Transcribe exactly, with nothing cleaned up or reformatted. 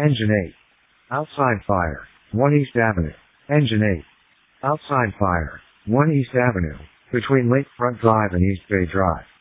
Engine eight. Outside fire. one East Avenue. Engine eight. Outside fire. one East Avenue. Between Lakefront Drive and East Bay Drive.